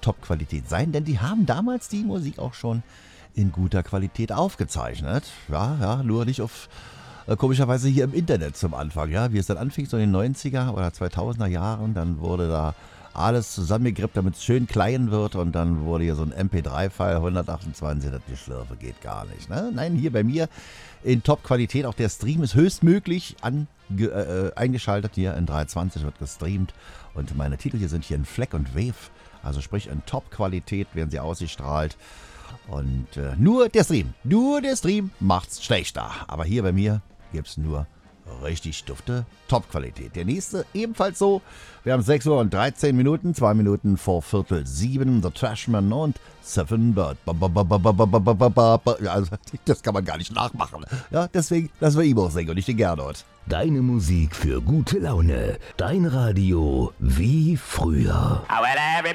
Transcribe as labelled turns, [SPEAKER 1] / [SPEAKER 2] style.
[SPEAKER 1] Top-Qualität sein, denn die haben damals die Musik auch schon in guter Qualität aufgezeichnet. Ja, nur nicht auf komischerweise hier im Internet zum Anfang. Ja, wie es dann anfing, so in den 90er oder 2000er Jahren, dann wurde da alles zusammengegrippt, damit es schön klein wird und dann wurde hier so ein MP3-File 128, das die Schlürfe geht gar nicht. Ne? Nein, hier bei mir in Top-Qualität, auch der Stream ist höchstmöglich eingeschaltet, hier in 320 wird gestreamt und meine Titel hier sind hier in Fleck und Wave, also sprich in Top-Qualität werden sie ausgestrahlt. Und nur der Stream macht's schlechter. Aber hier bei mir gibt's nur richtig dufte Top-Qualität. Der nächste ebenfalls so. Wir haben 6 Uhr und 13 Minuten, 2 Minuten vor 6:45, The Trashman und Seven Bird. Also, das kann man gar nicht nachmachen. Ja, deswegen lassen wir Imo singen und nicht den Gernot.
[SPEAKER 2] Deine Musik für gute Laune. Dein Radio wie früher.